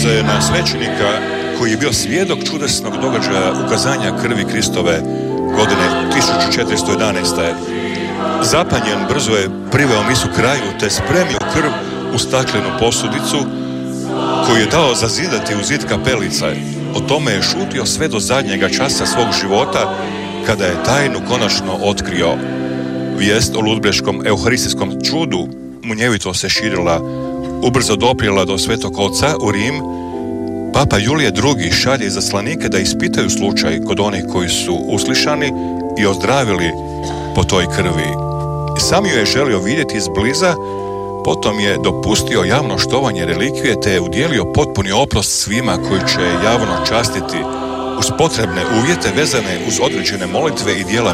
se na svećenika koji je bio svjedok čudesnog događaja ukazanja krvi Kristove godine 1411. Zapanjen brzo je priveo misu kraju te spremio krv u staklenu posudicu koju je dao zazidati u zid kapelice. O tome je šutio sve do zadnjega časa svog života, kada je tajnu konačno otkrio. Vijest o ludbreškom euharistijskom čudu munjevito se širila, ubrzo doprijela do Svetog Oca u Rim. Papa Julije II šalje izaslanike da ispitaju slučaj kod onih koji su uslišani i ozdravili po toj krvi. Sam ju je želio vidjeti izbliza, potom je dopustio javno štovanje relikvije te je udjelio potpuni oprost svima koji će javno častiti uz potrebne uvjete vezane uz određene molitve i djela